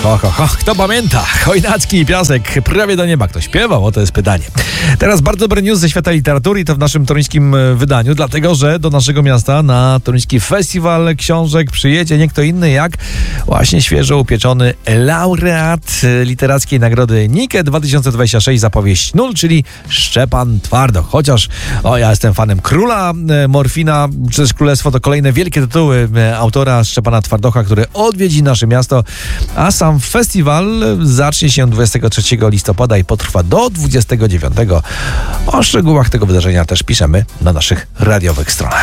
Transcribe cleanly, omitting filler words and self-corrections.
Kto pamięta? Chojnacki i Piasek, prawie do nieba. Kto śpiewał? O, to jest pytanie. Teraz bardzo dobry news ze świata literatury i to w naszym toruńskim wydaniu, dlatego, że do naszego miasta na Toruński Festiwal Książek przyjedzie nie kto inny jak właśnie świeżo upieczony laureat literackiej nagrody Nike 2026 za powieść Nul, czyli Szczepan Twardoch. Chociaż ja jestem fanem Króla Morfina, czy też Królestwo, to kolejne wielkie tytuły autora Szczepana Twardocha, który odwiedzi nasze miasto, a sam festiwal zacznie się 23 listopada i potrwa do 29. O szczegółach tego wydarzenia też piszemy na naszych radiowych stronach.